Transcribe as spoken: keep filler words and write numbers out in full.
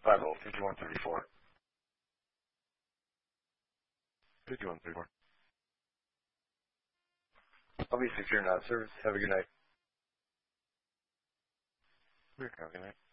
five oh, fifty-one thirty-four. fifty-one thirty-four. I'll be secure now, service. Have a good night. Have a good night.